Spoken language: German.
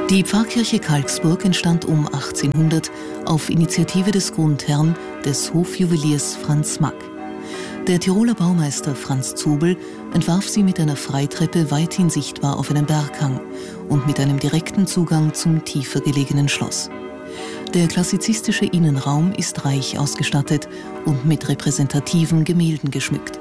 Die Pfarrkirche Kalksburg entstand um 1800 auf Initiative des Grundherrn, des Hofjuweliers Franz Mack. Der Tiroler Baumeister Franz Zobel entwarf sie mit einer Freitreppe weithin sichtbar auf einem Berghang und mit einem direkten Zugang zum tiefer gelegenen Schloss. Der klassizistische Innenraum ist reich ausgestattet und mit repräsentativen Gemälden geschmückt.